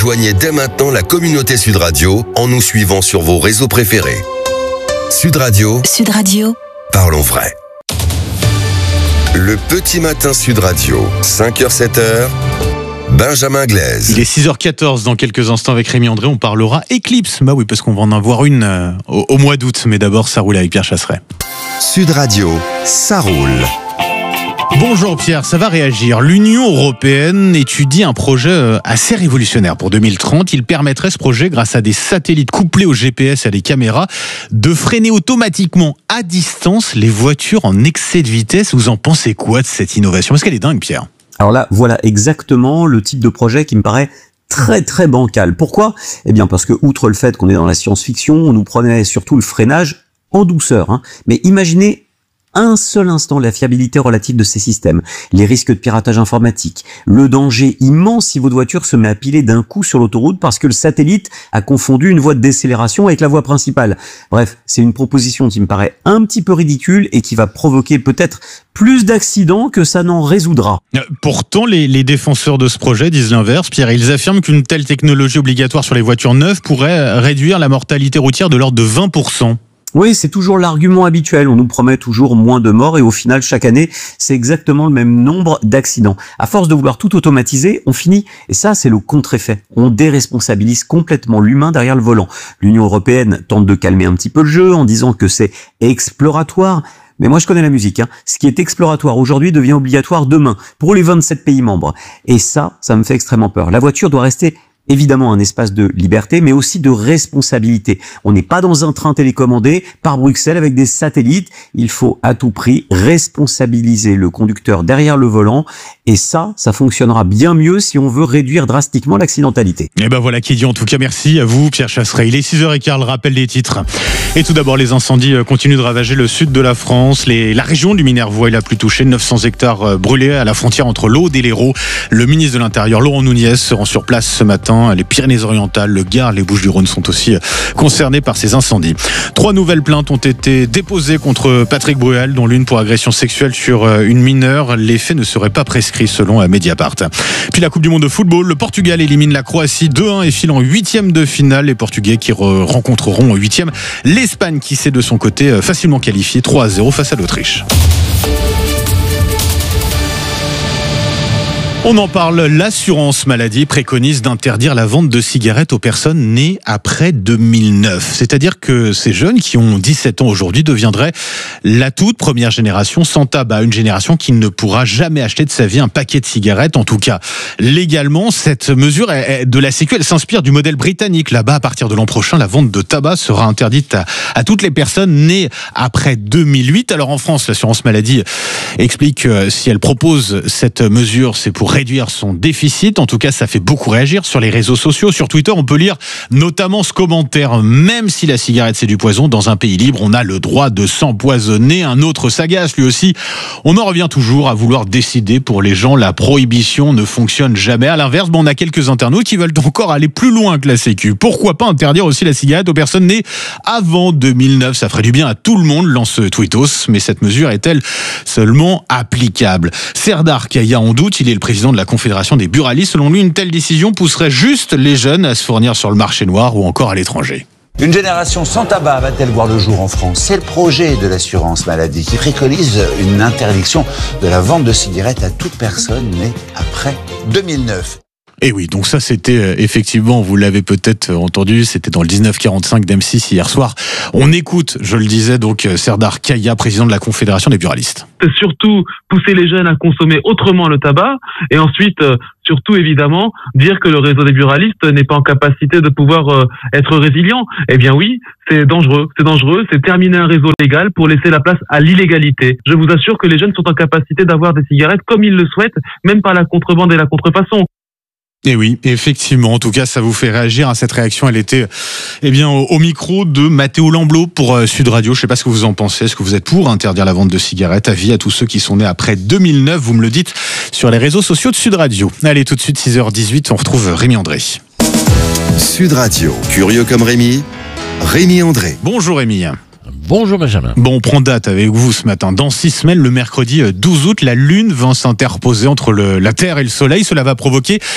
Rejoignez dès maintenant la communauté Sud Radio en nous suivant sur vos réseaux préférés. Sud Radio. Sud Radio. Parlons vrai. Le petit matin Sud Radio, 5h-7h, Benjamin Glaise. Il est 6h14 dans quelques instants avec Rémi André, on parlera éclipse. Bah oui, parce qu'on va en avoir une au mois d'août, mais d'abord ça roule avec Pierre Chasseret. Sud Radio, ça roule. Bonjour Pierre, ça va réagir. L'Union européenne étudie un projet assez révolutionnaire pour 2030. Il permettrait, ce projet, grâce à des satellites couplés au GPS et à des caméras, de freiner automatiquement à distance les voitures en excès de vitesse. Vous en pensez quoi de cette innovation? Parce qu'elle est dingue, Pierre. Alors là, voilà exactement le type de projet qui me paraît très très bancal. Pourquoi ? Eh bien parce que, outre le fait qu'on est dans la science-fiction, on nous promet surtout le freinage en douceur. Mais imaginez un seul instant la fiabilité relative de ces systèmes, les risques de piratage informatique, le danger immense si votre voiture se met à piler d'un coup sur l'autoroute parce que le satellite a confondu une voie de décélération avec la voie principale. Bref, c'est une proposition qui me paraît un petit peu ridicule et qui va provoquer peut-être plus d'accidents que ça n'en résoudra. Pourtant, les défenseurs de ce projet disent l'inverse, Pierre. Ils affirment qu'une telle technologie obligatoire sur les voitures neuves pourrait réduire la mortalité routière de l'ordre de 20%. Oui, c'est toujours l'argument habituel. On nous promet toujours moins de morts et au final, chaque année, c'est exactement le même nombre d'accidents. À force de vouloir tout automatiser, on finit, et ça, c'est le contre-effet. On déresponsabilise complètement l'humain derrière le volant. L'Union européenne tente de calmer un petit peu le jeu en disant que c'est exploratoire. Mais moi, je connais la musique. Ce qui est exploratoire aujourd'hui devient obligatoire demain pour les 27 pays membres. Et ça me fait extrêmement peur. La voiture doit rester évidemment un espace de liberté, mais aussi de responsabilité. On n'est pas dans un train télécommandé par Bruxelles avec des satellites. Il faut à tout prix responsabiliser le conducteur derrière le volant. Et ça fonctionnera bien mieux si on veut réduire drastiquement l'accidentalité. Et ben voilà qui est dit. En tout cas, merci à vous, Pierre Chasseret. Il est 6h15, le rappel des titres. Et tout d'abord, les incendies continuent de ravager le sud de la France. La région du Minervois est la plus touchée. 900 hectares brûlés à la frontière entre l'Aude et l'Hérault. Le ministre de l'Intérieur, Laurent Nunez, se rend sur place ce matin. Les Pyrénées-Orientales, le Gard, les Bouches-du-Rhône sont aussi concernés par ces incendies. 3 nouvelles plaintes ont été déposées contre Patrick Bruel, dont l'une pour agression sexuelle sur une mineure. Les faits ne seraient pas prescrits selon Mediapart. Puis la Coupe du Monde de football, le Portugal élimine la Croatie 2-1 et file en 8e de finale. Les Portugais qui rencontreront en 8e l'Espagne qui s'est de son côté facilement qualifiée 3-0 face à l'Autriche. On en parle, l'assurance maladie préconise d'interdire la vente de cigarettes aux personnes nées après 2009. C'est-à-dire que ces jeunes qui ont 17 ans aujourd'hui deviendraient la toute première génération sans tabac, une génération qui ne pourra jamais acheter de sa vie un paquet de cigarettes. En tout cas, légalement, cette mesure de la Sécu, elle s'inspire du modèle britannique. Là-bas, à partir de l'an prochain, la vente de tabac sera interdite à toutes les personnes nées après 2008. Alors en France, l'assurance maladie explique que si elle propose cette mesure, c'est pour réduire son déficit. En tout cas, ça fait beaucoup réagir sur les réseaux sociaux. Sur Twitter, on peut lire notamment ce commentaire: même si la cigarette c'est du poison, dans un pays libre, on a le droit de s'empoisonner. Un autre s'agace lui aussi. On en revient toujours à vouloir décider pour les gens. La prohibition ne fonctionne jamais. À l'inverse, on a quelques internautes qui veulent encore aller plus loin que la Sécu. Pourquoi pas interdire aussi la cigarette aux personnes nées avant 2009? Ça ferait du bien à tout le monde, lance Tweetos. Mais cette mesure est-elle seulement applicable? Serdar Kaya en doute. Il est le président de la Confédération des buralistes. Selon lui, une telle décision pousserait juste les jeunes à se fournir sur le marché noir ou encore à l'étranger. Une génération sans tabac va-t-elle voir le jour en France? C'est le projet de l'assurance maladie qui préconise une interdiction de la vente de cigarettes à toute personne née après 2009. Et oui, donc ça c'était effectivement, vous l'avez peut-être entendu, c'était dans le 1945 d'M6 hier soir. On écoute, je le disais donc, Serdar Kaya, président de la Confédération des buralistes. C'est surtout pousser les jeunes à consommer autrement le tabac et ensuite, surtout évidemment, dire que le réseau des buralistes n'est pas en capacité de pouvoir être résilient. Eh bien oui, c'est dangereux, c'est terminer un réseau légal pour laisser la place à l'illégalité. Je vous assure que les jeunes sont en capacité d'avoir des cigarettes comme ils le souhaitent, même par la contrebande et la contrefaçon. Et oui, effectivement, en tout cas, ça vous fait réagir. Cette réaction, elle était au micro de Mathéo Lamblot pour Sud Radio. Je ne sais pas ce que vous en pensez. Est-ce que vous êtes pour interdire la vente de cigarettes à vie à tous ceux qui sont nés après 2009? Vous me le dites sur les réseaux sociaux de Sud Radio. Allez, tout de suite, 6h18, on retrouve Rémi André. Sud Radio, curieux comme Rémi, Rémi André. Bonjour Rémi. Bonjour Benjamin. Bon, on prend date avec vous ce matin. Dans 6 semaines, le mercredi 12 août, la Lune va s'interposer entre la Terre et le Soleil. Cela va provoquer